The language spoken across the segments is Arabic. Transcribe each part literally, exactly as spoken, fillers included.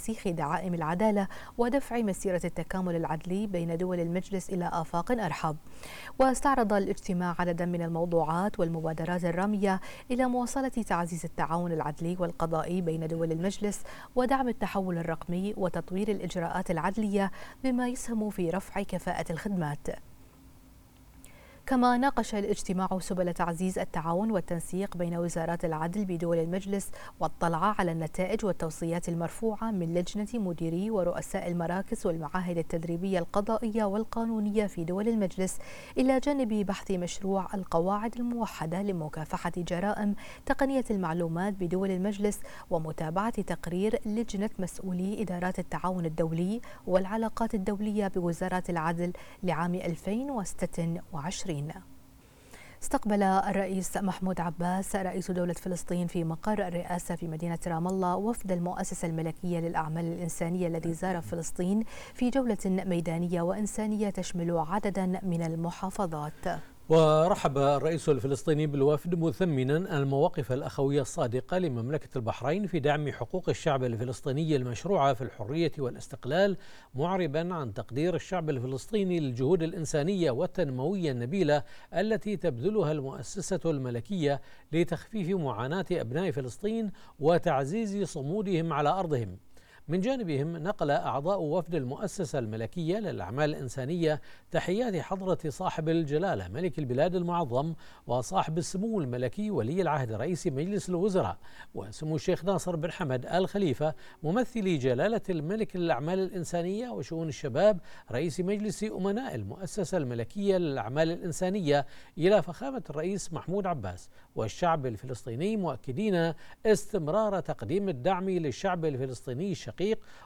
ترسيخ دعائم العدالة ودفع مسيرة التكامل العدلي بين دول المجلس إلى آفاق أرحب. واستعرض الاجتماع عددا من الموضوعات والمبادرات الرامية إلى مواصلة تعزيز التعاون العدلي والقضائي بين دول المجلس ودعم التحول الرقمي وتطوير الإجراءات العدلية بما يسهم في رفع كفاءة الخدمات. كما ناقش الاجتماع سبل تعزيز التعاون والتنسيق بين وزارات العدل بدول المجلس واطلع على النتائج والتوصيات المرفوعة من لجنة مديري ورؤساء المراكز والمعاهد التدريبية القضائية والقانونية في دول المجلس، إلى جانب بحث مشروع القواعد الموحدة لمكافحة جرائم تقنية المعلومات بدول المجلس ومتابعة تقرير لجنة مسؤولي إدارات التعاون الدولي والعلاقات الدولية بوزارات العدل لعام ألفين وستة وعشرين. استقبل الرئيس محمود عباس رئيس دولة فلسطين في مقر الرئاسة في مدينة رام الله وفد المؤسسة الملكية للأعمال الإنسانية الذي زار فلسطين في جولة ميدانية وإنسانية تشمل عددا من المحافظات. ورحب الرئيس الفلسطيني بالوفد مثمنا المواقف الأخوية الصادقة لمملكة البحرين في دعم حقوق الشعب الفلسطيني المشروعة في الحرية والاستقلال، معربا عن تقدير الشعب الفلسطيني للجهود الإنسانية والتنموية النبيلة التي تبذلها المؤسسة الملكية لتخفيف معاناة أبناء فلسطين وتعزيز صمودهم على أرضهم. من جانبهم نقل أعضاء وفد المؤسسة الملكية للأعمال الإنسانية تحيات حضرة صاحب الجلالة ملك البلاد المعظم وصاحب السمو الملكي ولي العهد رئيس مجلس الوزراء وسمو الشيخ ناصر بن حمد آل خليفة ممثلي جلالة الملك للأعمال الإنسانية وشؤون الشباب رئيس مجلس أمناء المؤسسة الملكية للأعمال الإنسانية إلى فخامة الرئيس محمود عباس والشعب الفلسطيني، مؤكدين استمرار تقديم الدعم للشعب الفلسطيني الشقيق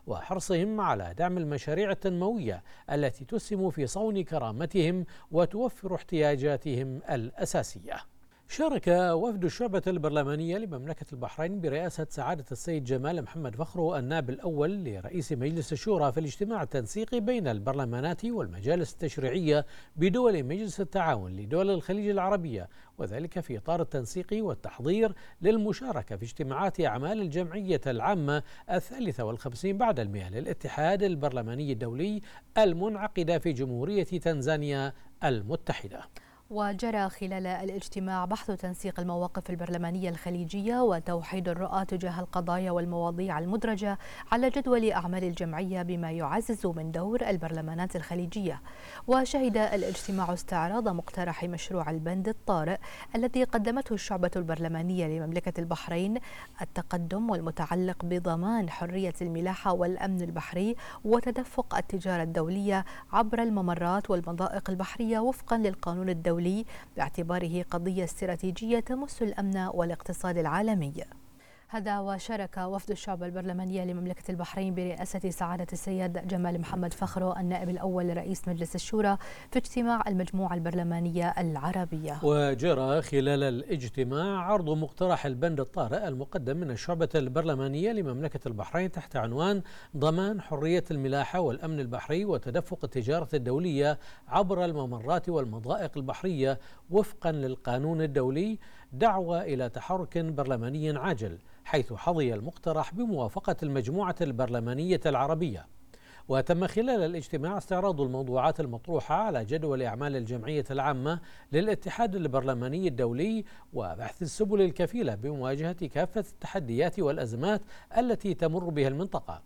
وحرصهم على دعم المشاريع التنموية التي تسهم في صون كرامتهم وتوفر احتياجاتهم الأساسية. شارك وفد الشعبة البرلمانية لمملكة البحرين برئاسة سعادة السيد جمال محمد فخرو النائب الأول لرئيس مجلس الشورى في الاجتماع التنسيقي بين البرلمانات والمجالس التشريعية بدول مجلس التعاون لدول الخليج العربية، وذلك في إطار التنسيق والتحضير للمشاركة في اجتماعات أعمال الجمعية العامة الثالثة والخمسين بعد المئة للاتحاد البرلماني الدولي المنعقدة في جمهورية تنزانيا المتحدة. وجرى خلال الاجتماع بحث تنسيق المواقف البرلمانية الخليجية وتوحيد الرؤى تجاه القضايا والمواضيع المدرجة على جدول أعمال الجمعية بما يعزز من دور البرلمانات الخليجية. وشهد الاجتماع استعراض مقترح مشروع البند الطارئ الذي قدمته الشعبة البرلمانية لمملكة البحرين التقدم والمتعلق بضمان حرية الملاحة والأمن البحري وتدفق التجارة الدولية عبر الممرات والمضائق البحرية وفقا للقانون الدولي باعتباره قضية استراتيجية تمس الأمن والاقتصاد العالمي. هذا وشارك وفد الشعب البرلمانية لمملكة البحرين برئاسة سعادة السيد جمال محمد فخرو النائب الأول لرئيس مجلس الشورى في اجتماع المجموعة البرلمانية العربية. وجرى خلال الاجتماع عرض مقترح البند الطارئ المقدم من الشعبة البرلمانية لمملكة البحرين تحت عنوان ضمان حرية الملاحة والأمن البحري وتدفق التجارة الدولية عبر الممرات والمضائق البحرية وفقا للقانون الدولي، دعوة إلى تحرك برلماني عاجل، حيث حظي المقترح بموافقة المجموعة البرلمانية العربية. وتم خلال الاجتماع استعراض الموضوعات المطروحة على جدول أعمال الجمعية العامة للاتحاد البرلماني الدولي وبحث السبل الكفيلة بمواجهة كافة التحديات والأزمات التي تمر بها المنطقة.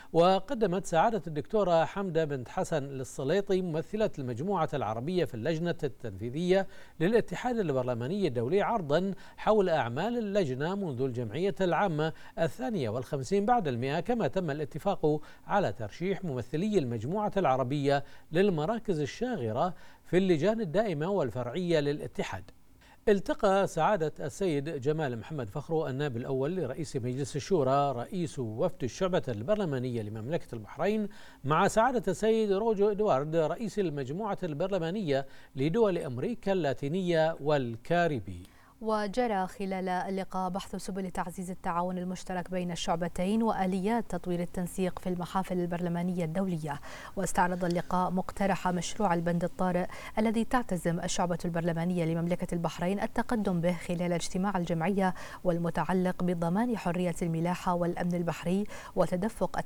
وقدمت سعادة الدكتورة حمدة بنت حسن للسليطي ممثلة المجموعة العربية في اللجنة التنفيذية للاتحاد البرلماني الدولي عرضا حول أعمال اللجنة منذ الجمعية العامة الثانية والخمسين بعد المئة، كما تم الاتفاق على ترشيح ممثلي المجموعة العربية للمراكز الشاغرة في اللجان الدائمة والفرعية للاتحاد. التقى سعادة السيد جمال محمد فخرو النائب الأول لرئيس مجلس الشورى رئيس وفد الشعبة البرلمانية لمملكة البحرين مع سعادة السيد روجو إدوارد رئيس المجموعة البرلمانية لدول أمريكا اللاتينية والكاريبي. وجرى خلال اللقاء بحث سبل تعزيز التعاون المشترك بين الشعبتين وآليات تطوير التنسيق في المحافل البرلمانية الدولية. واستعرض اللقاء مقترح مشروع البند الطارئ الذي تعتزم الشعبة البرلمانية لمملكة البحرين التقدم به خلال اجتماع الجمعية والمتعلق بضمان حرية الملاحة والأمن البحري وتدفق